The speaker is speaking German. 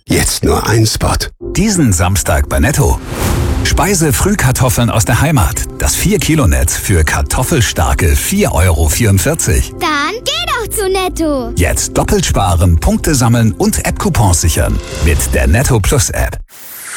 Jetzt nur ein Spot. Diesen Samstag bei Netto. Speise-Frühkartoffeln aus der Heimat. Das 4-Kilo-Netz für kartoffelstarke 4,44 €. Dann geh doch zu Netto. Jetzt doppelt sparen, Punkte sammeln und App-Coupons sichern. Mit der Netto Plus App.